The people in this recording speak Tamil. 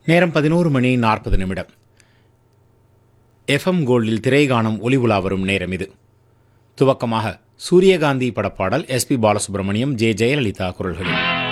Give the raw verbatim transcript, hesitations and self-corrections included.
நேரம் பதினோரு மணி நாற்பது நிமிடம். எஃப்எம் கோல்டில் திரை காணும் ஒளி உலா வரும் நேரம் இது. துவக்கமாக சூரியகாந்தி படப்பாடல் எஸ்பி பாலசுப்ரமணியம், ஜே ஜெயலலிதா குரல்களில்.